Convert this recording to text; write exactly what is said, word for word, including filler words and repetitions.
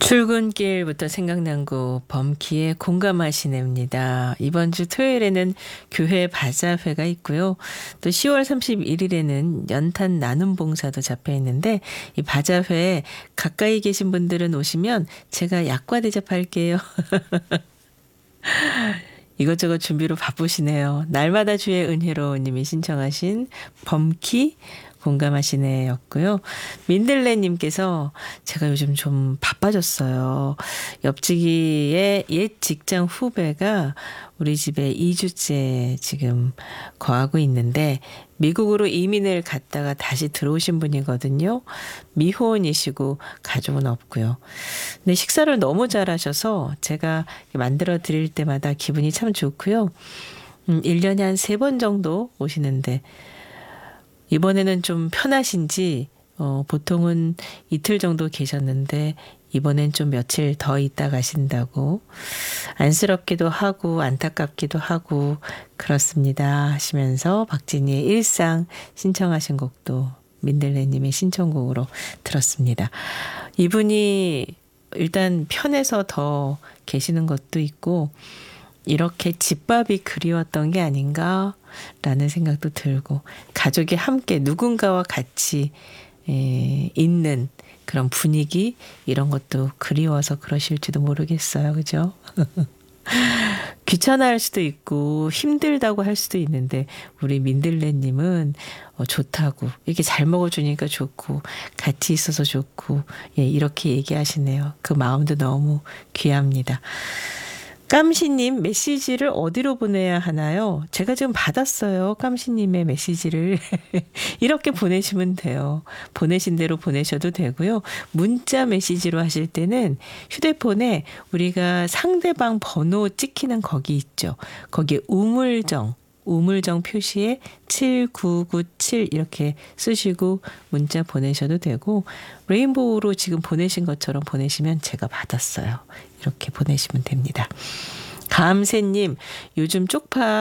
출근길부터 생각난 곡 범키의 공감하시네입니다. 이번 주 토요일에는 교회 바자회가 있고요. 또 시월 삼십일일에는 연탄 나눔 봉사도 잡혀 있는데 이 바자회에 가까이 계신 분들은 오시면 제가 약과 대접할게요. 이것저것 준비로 바쁘시네요. 날마다 주의 은혜로 님이 신청하신 범키 공감하시네 였고요. 민들레님께서 제가 요즘 좀 바빠졌어요. 옆집의 옛 직장 후배가 우리 집에 이 주째 지금 거하고 있는데 미국으로 이민을 갔다가 다시 들어오신 분이거든요. 미혼이시고 가족은 없고요. 근데 식사를 너무 잘하셔서 제가 만들어 드릴 때마다 기분이 참 좋고요. 음, 일 년에 한 세 번 정도 오시는데 이번에는 좀 편하신지 어, 보통은 이틀 정도 계셨는데 이번엔 좀 며칠 더 있다 가신다고 안쓰럽기도 하고 안타깝기도 하고 그렇습니다 하시면서 박진희의 일상 신청하신 곡도 민들레님의 신청곡으로 들었습니다. 이분이 일단 편해서 더 계시는 것도 있고 이렇게 집밥이 그리웠던 게 아닌가라는 생각도 들고 가족이 함께 누군가와 같이 에, 있는 그런 분위기 이런 것도 그리워서 그러실지도 모르겠어요. 그죠? 귀찮아할 수도 있고 힘들다고 할 수도 있는데 우리 민들레님은 어, 좋다고 이렇게 잘 먹어주니까 좋고 같이 있어서 좋고 예, 이렇게 얘기하시네요. 그 마음도 너무 귀합니다. 깜시님 메시지를 어디로 보내야 하나요? 제가 지금 받았어요. 깜시님의 메시지를. 이렇게 보내시면 돼요. 보내신 대로 보내셔도 되고요. 문자 메시지로 하실 때는 휴대폰에 우리가 상대방 번호 찍히는 거기 있죠. 거기에 우물정. 우물정 표시에 칠구구칠 이렇게 쓰시고 문자 보내셔도 되고 레인보우로 지금 보내신 것처럼 보내시면 제가 받았어요. 이렇게 보내시면 됩니다. 감새님 요즘 쪽파